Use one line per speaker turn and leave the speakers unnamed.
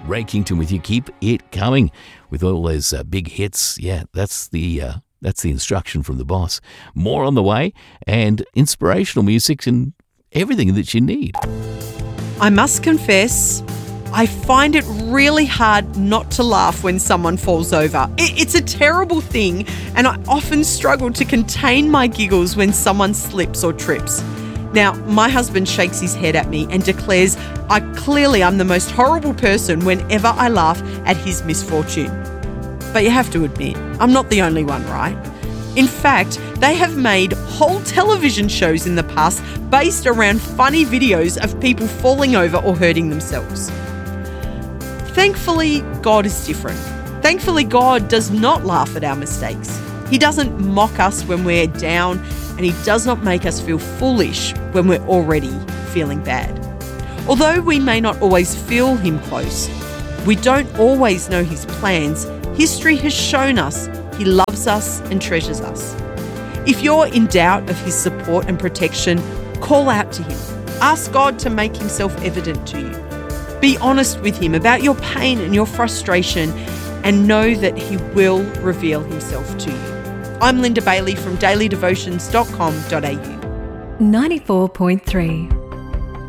Ray Kington with you. Keep it coming with all those big hits. Yeah, that's the instruction from the boss. More on the way, and inspirational music and everything that you need.
I must confess, I find it really hard not to laugh when someone falls over. It's a terrible thing, and I often struggle to contain my giggles when someone slips or trips. Now, my husband shakes his head at me and declares I'm the most horrible person whenever I laugh at his misfortune. But you have to admit, I'm not the only one, right? In fact, they have made whole television shows in the past based around funny videos of people falling over or hurting themselves. Thankfully, God is different. Thankfully, God does not laugh at our mistakes. He doesn't mock us when we're down, and He does not make us feel foolish when we're already feeling bad. Although we may not always feel Him close, we don't always know His plans, history has shown us He loves us and treasures us. If you're in doubt of His support and protection, call out to Him. Ask God to make Himself evident to you. Be honest with Him about your pain and your frustration, and know that He will reveal Himself to you. I'm Linda Bailey from dailydevotions.com.au.
94.3